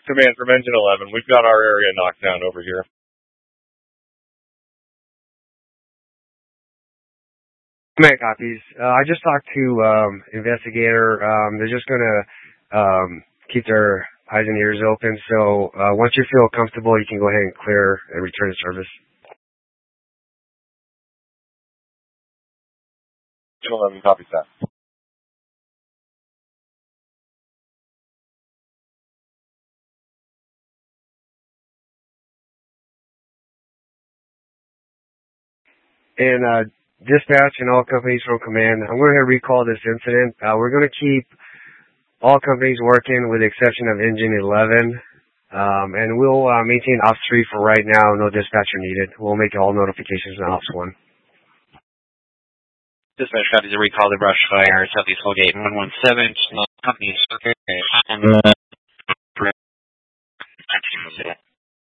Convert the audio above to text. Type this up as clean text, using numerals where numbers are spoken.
Command from Engine 11. We've got our area knocked down over here. Command copies. I just talked to investigator. They're just gonna keep their eyes and ears open. So once you feel comfortable, you can go ahead and clear and return to service. Engine 11 copies that. And dispatch and all companies from command, I'm going to recall this incident. We're going to keep all companies working with the exception of Engine 11. And we'll maintain Ops 3 for right now. No dispatcher needed. We'll make all notifications in Ops 1. Dispatch copies a recall the brush fire, Southeast Holgate 117, company is okay, and